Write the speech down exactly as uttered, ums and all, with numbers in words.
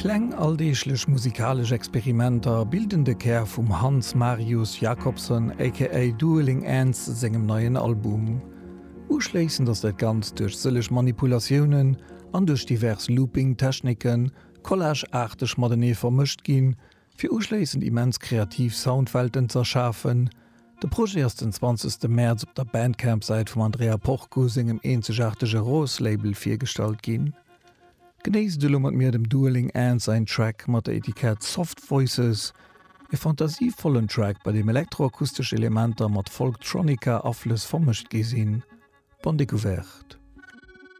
Kkleng alldeeglech musikalisch Experimenter bildende Ker vum Hans Marius Jacobson aka Dueling Ants segem neuen Album. Uschleessen dats dat ganz duch sëllech Manipulationen an duch divers Looping-Techniken, collagearteg Moderne vermischt ginn, fir uschleessen immens kreativ Soundwelten zerschafen. De Projekt den zwanzigsten März op der Bandcamp-Seit vum Andrea Porco engem eenzegartege Ross-Label firstalt ginn. Genéis du mat mir dem Dueling Ants ein Track mat der Etikett Soft Voices, e fantasievollen Track bei dem elektroakustische Elementer mat Folktronica afles vermischt gesinn. Bon découverte.